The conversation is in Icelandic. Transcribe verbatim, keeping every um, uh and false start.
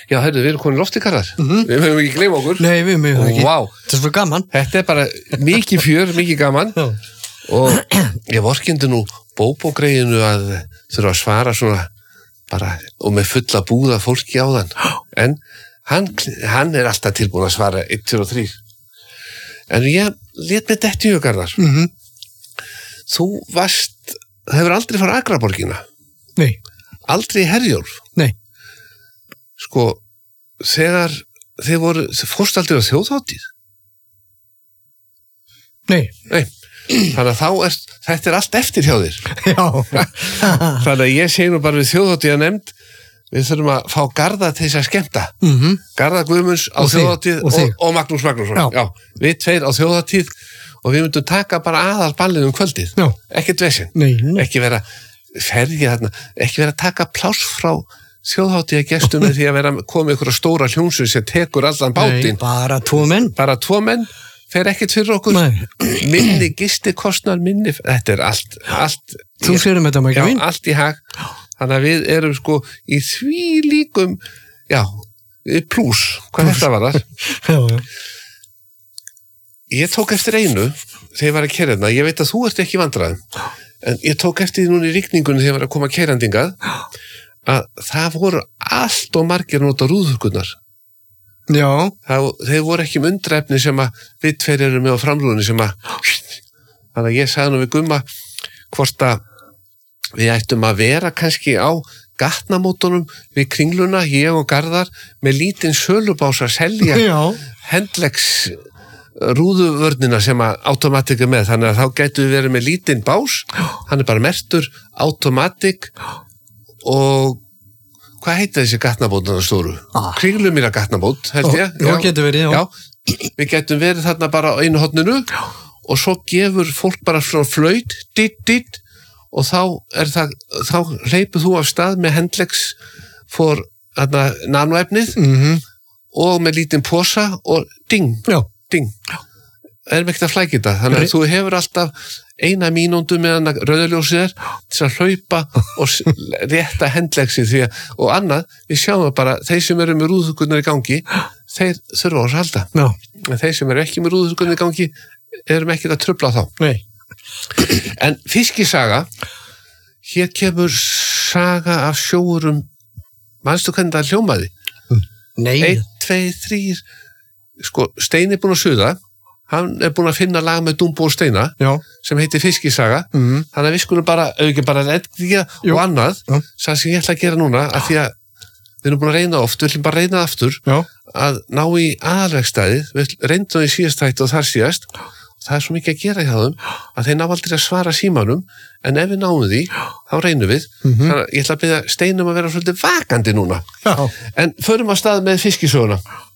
Já, heyrðu, við erum komin loft í Garðar. Mm-hmm. Við höfum ekki gleyma okkur. Nei, við höfum ekki. Vá. Þetta er svo gaman. Þetta er bara mikið fjör, mikið gaman. Já. Og ég vorkindi nú bóbógreiðinu að þurfa að svara svona bara og með fulla búða fólki á þann. En hann, hann er alltaf tilbúin að svara einn, tveir og þrír. En ég lét með detti í Garðar. Mm-hmm. Þú varst, hefur aldrei farið Akraborgina? Nei. Aldrei í Herjólf? Nei. Sko, þegar þið voru, þið fórst aldrei á þjóðhátíð? Nei. Nei, þannig að þá er, þetta er allt eftir hjá þér. Já. Þannig að ég segi nú bara við þjóðhátíða nefnd, við þurfum að fá Garða til þess að skemmta. Mm-hmm. Garða Guðmunds á og þjóðhátíð og, og, og Magnús Magnússon. Já. Já, við tveir á þjóðhátíð og við myndum taka bara aðal ballið um kvöldið. Já. Ekkert vesinn. Nei, nei. Ekki vera ferja þarna, ekki vera að taka pláss frá þjóðhátíða gestum með því að vera komið ykkur á stóra hljómsveit sem tekur allan bátinn. Nei, bara tvo menn. Bara tvo menn, fer ekkert fyrir okkur. Nei. Minni gistikostnar, minni, þetta er allt, allt. Þú sér um þetta maður Já, ekki mín. allt í hag. Þannig að við erum sko í því líkum, já, plús, hvað þetta var það? Já, já. Ég tók eftir einu, þegar ég var að keyra hérna, ég veit að þú ert ekki vandræðum, en ég tók eftir því núna í rigningunni þegar ég var að koma keyrandingað, að það voru allt og margir nota rúðurkunnar. Já. Það, þeir voru ekki um undræfni sem að við tveir eru með á framrúðinni sem að, þannig að ég sagði nú við Gumma hvort að við ættum að vera kannski á gatnamótunum við Kringluna, ég og Garðar, með lítinn sölubás að selja Hendlex rúðuvörnina sem að automatic er með, þannig að þá gætu við verið með lítinn bás, hann er bara mertur automatic og hvað heita þessi gatnabótana stóru? Ah. Kringlumýra gatnabót, held ég. Já, getur verið, já. Já, við getum verið þarna bara á einu horninu já. Og svo gefur fólk bara svona flaut, ditt, ditt, og þá er það, þá hleypur þú af stað með Hendlex for þarna nanoefnið Mm-hmm. og með lítinn posa og ding, Já. ding. Já. Erum ekkert að flækja þetta, þannig að Nei. þú hefur alltaf eina mínúndu meðan að rauðaljósið er til að hlaupa og rétta Hendlexið því að, og annað, við sjáum bara, þeir sem eru með rúðugunnar í gangi, þeir þurfa á þess að halda. Já. En þeir sem eru ekki með rúðugunnar í gangi, erum ekki að trufla þá. Nei. En fiskisaga, hér kemur saga af sjóurum, manstu hvernig það hljómaði? Nei. Einn, tvei, þrýr, sko, Steini er búin að suða, hann er búin að finna lag með Dumbo og Steina Já. sem heitir Fiskisaga Mm. þannig að við skulum bara, auðvitað bara redda og annað, Já. það sem ég ætla að gera núna af því að við erum búin að reyna oft við ætlum bara að reyna aftur Já. að ná í aðalvegstæðið, við reyndum í síðast þætti og þar síðast það er svo mikið að gera hjá þeim að þeir ná aldrei að svara símanum en ef við náum því, þá reynum við Mhm. þannig að ég ætla að byrja Steinum að vera svolítið vakandi núna Já. en förum að stað með fiskisöguna